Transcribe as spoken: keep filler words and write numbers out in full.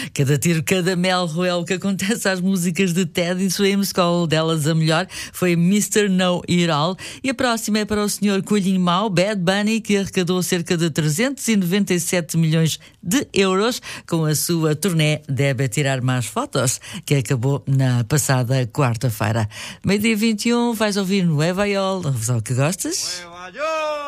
Cada tiro, cada mel, é o que acontece às músicas de Teddy Swims. Qual delas a melhor foi mister Know It All. E a próxima é para o senhor Coelhinho Mau, Bad Bunny, que arrecadou cerca de trezentos e noventa e sete milhões de euros com a sua turnê Deve Tirar Mais Fotos, que acabou na passada quarta-feira. Meio-dia vinte e um, vais ouvir Nueva York. Sabe o que gostas?